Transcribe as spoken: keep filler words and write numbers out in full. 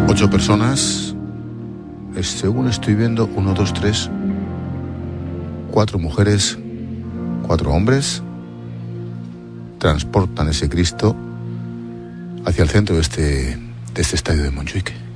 Ocho personas, según estoy viendo, uno, dos, tres, cuatro mujeres, cuatro hombres, transportan ese Cristo hacia el centro de este, de este estadio de Montjuic.